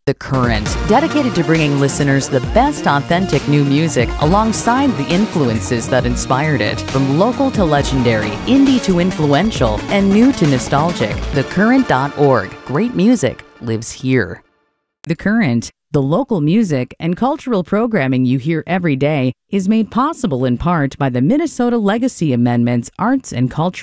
The Current, dedicated to bringing listeners the best authentic new music alongside the influences that inspired it. From local to legendary, indie to influential, and new to nostalgic, thecurrent.org. Great music lives here. The Current, the local music and cultural programming you hear every day, is made possible in part by the Minnesota Legacy Amendment's Arts and Culture